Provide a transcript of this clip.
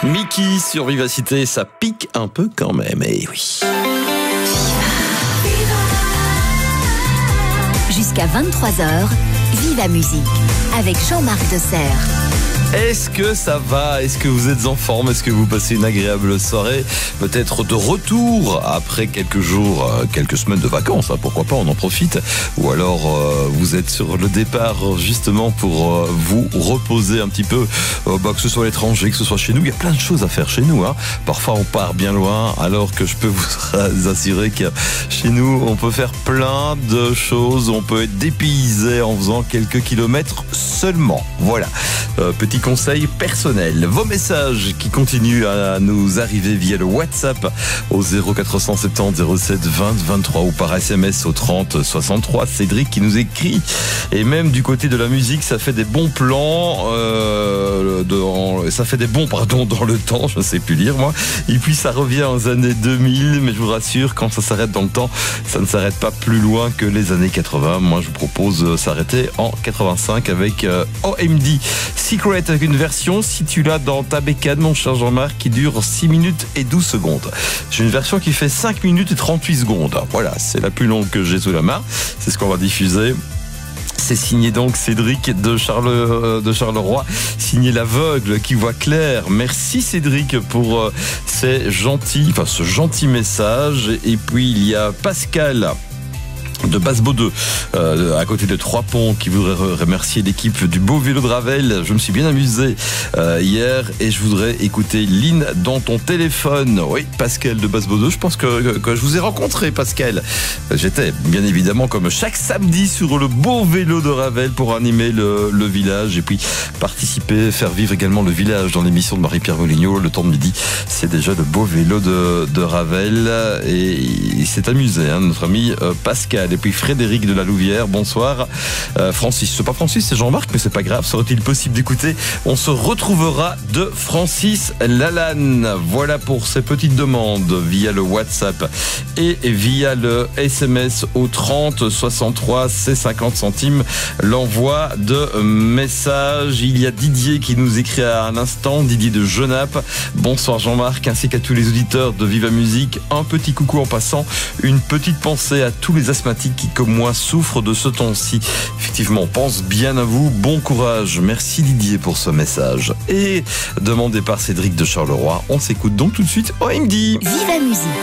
Mickey sur Vivacité, ça pique un peu quand même, eh oui. Jusqu'à 23h, Viva Musique avec Jean-Marc Deserre. Est-ce que ça va? Est-ce que vous êtes en forme? Est-ce que vous passez une agréable soirée? Peut-être de retour après quelques jours, quelques semaines de vacances, hein, pourquoi pas, on en profite. Ou alors vous êtes sur le départ justement pour vous reposer un petit peu, que ce soit à l'étranger, que ce soit chez nous. Il y a plein de choses à faire chez nous, hein. Parfois on part bien loin, alors que je peux vous assurer que chez nous on peut faire plein de choses. On peut être dépaysé en faisant quelques kilomètres seulement. Voilà, petit conseil personnel. Vos messages qui continuent à nous arriver via le WhatsApp au 0470 07 20 23 ou par SMS au 30 63. Cédric qui nous écrit. Et même du côté de la musique, ça fait des bons plans, ça fait des bons, dans le temps, je ne sais plus lire moi. Et puis ça revient aux années 2000, mais je vous rassure, quand ça s'arrête dans le temps, ça ne s'arrête pas plus loin que les années 80. Moi, je vous propose s'arrêter en 85 avec OMD Secret, avec une version, si tu l'as dans ta bécane, mon cher Jean-Marc, qui dure 6 minutes et 12 secondes. J'ai une version qui fait 5 minutes et 38 secondes. Voilà, c'est la plus longue que j'ai sous la main. C'est ce qu'on va diffuser. C'est signé donc Cédric de Charleroi, signé l'aveugle qui voit clair. Merci Cédric pour ce gentil message. Et puis il y a Pascal de Basse-Baudeux, à côté de Trois-Ponts, qui voudrait remercier l'équipe du beau vélo de Ravel. Je me suis bien amusé hier et je voudrais écouter Lynn dans ton téléphone. Oui, Pascal de Basse-Baudeux, je pense que je vous ai rencontré, Pascal. J'étais bien évidemment comme chaque samedi sur le beau vélo de Ravel pour animer le village et puis participer, faire vivre également le village dans l'émission de Marie-Pierre Moulignot, le temps de midi. C'est déjà le beau vélo de Ravel et il s'est amusé, hein, notre ami Pascal. Et puis Frédéric de la Louvière, bonsoir. Francis, c'est pas Francis, c'est Jean-Marc, mais c'est pas grave, serait-il possible d'écouter? On se retrouvera de Francis Lalanne. Voilà pour ces petites demandes via le WhatsApp et via le SMS au 30 63, c'est 50 centimes l'envoi de messages. Il y a Didier qui nous écrit à l'instant, Didier de Genappe. Bonsoir Jean-Marc, ainsi qu'à tous les auditeurs de Viva Musique. Un petit coucou en passant, une petite pensée à tous les asthmatiques qui, comme moi, souffrent de ce temps-ci. Effectivement, on pense bien à vous. Bon courage. Merci Didier pour ce message. Et demandé par Cédric de Charleroi, on s'écoute donc tout de suite OMD. Viva Musique.